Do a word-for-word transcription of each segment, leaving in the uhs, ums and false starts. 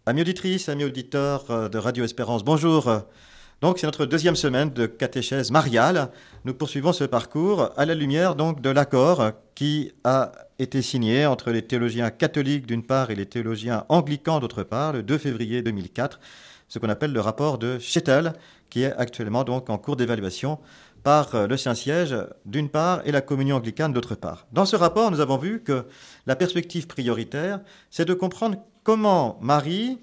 Amis auditrices, amis auditeurs euh, de Radio Espérance, bonjour. Donc c'est notre deuxième semaine de catéchèse mariale. Nous poursuivons ce parcours à la lumière donc de l'accord qui a été signé entre les théologiens catholiques d'une part et les théologiens anglicans d'autre part le deux février deux mille quatre, ce qu'on appelle le rapport de Shettel, qui est actuellement donc en cours d'évaluation par le Saint-Siège d'une part et la communion anglicane d'autre part. Dans ce rapport, nous avons vu que la perspective prioritaire, c'est de comprendre comment Marie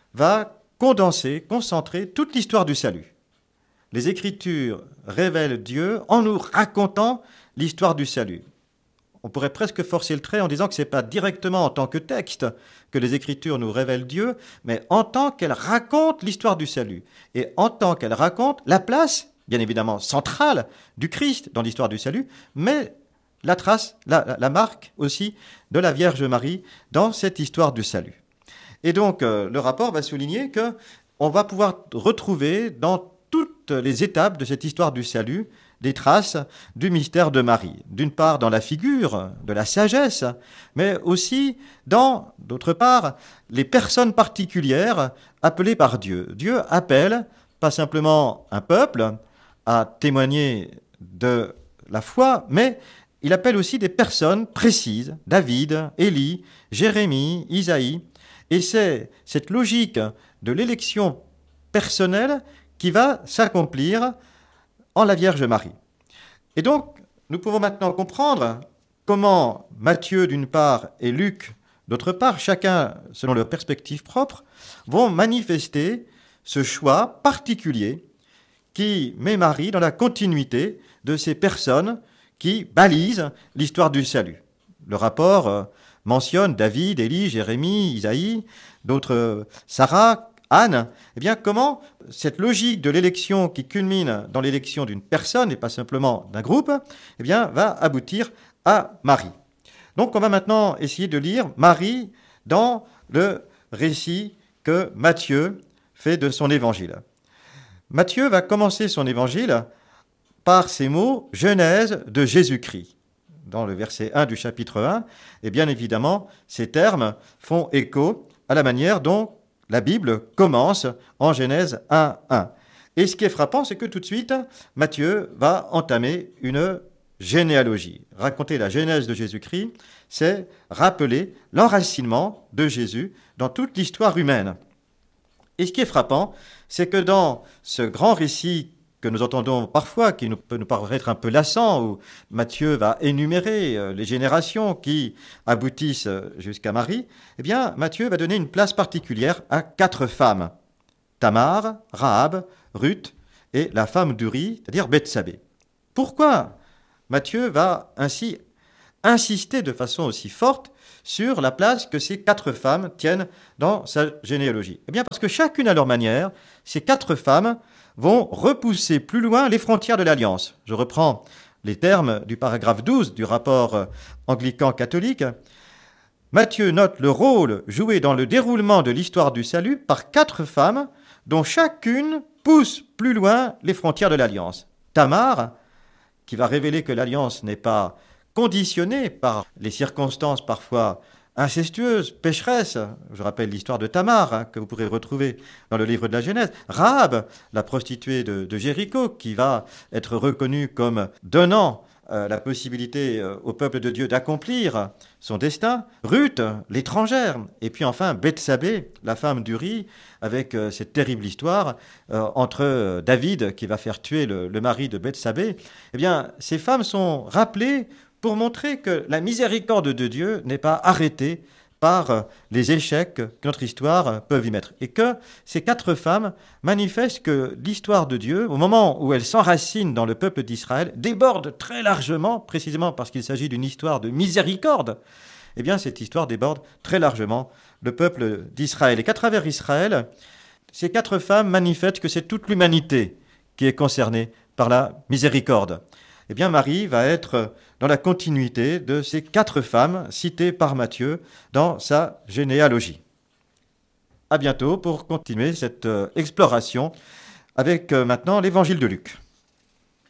va condenser, concentrer toute l'histoire du salut. Les Écritures révèlent Dieu en nous racontant l'histoire du salut. On pourrait presque forcer le trait en disant que ce n'est pas directement en tant que texte que les Écritures nous révèlent Dieu, mais en tant qu'elles racontent l'histoire du salut. Et en tant qu'elles racontent la place, bien évidemment centrale, du Christ dans l'histoire du salut, mais la trace, la, la marque aussi de la Vierge Marie dans cette histoire du salut. Et donc, euh, le rapport va souligner qu'on va pouvoir retrouver dans toutes les étapes de cette histoire du salut des traces du mystère de Marie. D'une part, dans la figure de la sagesse, mais aussi dans, d'autre part, les personnes particulières appelées par Dieu. Dieu appelle pas simplement un peuple à témoigner de la foi, mais il appelle aussi des personnes précises, David, Élie, Jérémie, Isaïe. Et c'est cette logique de l'élection personnelle qui va s'accomplir en la Vierge Marie. Et donc, nous pouvons maintenant comprendre comment Matthieu d'une part et Luc d'autre part, chacun selon leur perspective propre, vont manifester ce choix particulier qui met Marie dans la continuité de ces personnes qui balisent l'histoire du salut. Le rapport euh, mentionne David, Élie, Jérémie, Isaïe, d'autres, euh, Sarah, Anne. Eh bien, comment cette logique de l'élection qui culmine dans l'élection d'une personne et pas simplement d'un groupe, eh bien, va aboutir à Marie. Donc, on va maintenant essayer de lire Marie dans le récit que Matthieu fait de son évangile. Matthieu va commencer son évangile par ces mots « Genèse de Jésus-Christ ». Dans le verset un du chapitre un, et bien évidemment, ces termes font écho à la manière dont la Bible commence en Genèse un un. Et ce qui est frappant, c'est que tout de suite, Matthieu va entamer une généalogie. Raconter la genèse de Jésus-Christ, c'est rappeler l'enracinement de Jésus dans toute l'histoire humaine. Et ce qui est frappant, c'est que dans ce grand récit que nous entendons parfois, qui nous, peut nous paraître un peu lassant, où Matthieu va énumérer les générations qui aboutissent jusqu'à Marie, eh bien, Matthieu va donner une place particulière à quatre femmes. Tamar, Rahab, Ruth et la femme d'Uri, c'est-à-dire Bethsabée. Pourquoi Matthieu va ainsi insister de façon aussi forte sur la place que ces quatre femmes tiennent dans sa généalogie? Eh bien, parce que chacune à leur manière, ces quatre femmes vont repousser plus loin les frontières de l'Alliance. Je reprends les termes du paragraphe douze du rapport anglican-catholique. Matthieu note le rôle joué dans le déroulement de l'histoire du salut par quatre femmes dont chacune pousse plus loin les frontières de l'Alliance. Tamar, qui va révéler que l'Alliance n'est pas conditionnée par les circonstances parfois incestueuse, pécheresse, je rappelle l'histoire de Tamar, hein, que vous pourrez retrouver dans le livre de la Genèse. Rahab, la prostituée de, de Jéricho, qui va être reconnue comme donnant euh, la possibilité euh, au peuple de Dieu d'accomplir son destin. Ruth, l'étrangère. Et puis enfin, Bethsabée, la femme d'Uri, avec euh, cette terrible histoire euh, entre euh, David, qui va faire tuer le, le mari de Bethsabée. Eh bien, ces femmes sont rappelées pour montrer que la miséricorde de Dieu n'est pas arrêtée par les échecs que notre histoire peut y mettre. Et que ces quatre femmes manifestent que l'histoire de Dieu, au moment où elle s'enracine dans le peuple d'Israël, déborde très largement, précisément parce qu'il s'agit d'une histoire de miséricorde. Eh bien, cette histoire déborde très largement le peuple d'Israël. Et qu'à travers Israël, ces quatre femmes manifestent que c'est toute l'humanité qui est concernée par la miséricorde. Eh bien, Marie va être dans la continuité de ces quatre femmes citées par Matthieu dans sa généalogie. À bientôt pour continuer cette exploration avec maintenant l'évangile de Luc.